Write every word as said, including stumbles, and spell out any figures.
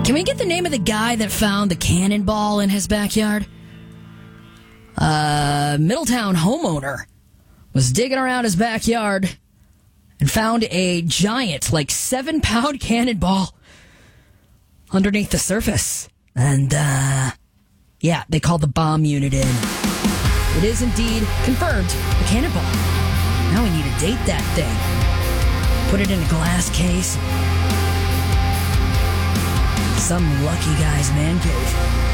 Can we get the name of the guy that found the cannonball in his backyard? Uh, Middletown homeowner was digging around his backyard and found a giant, like seven pound cannonball underneath the surface. And, uh, yeah, they called the bomb unit in. It is indeed confirmed a cannonball. Now we need to date that thing. Put it in a glass case. Some lucky guy's man cave.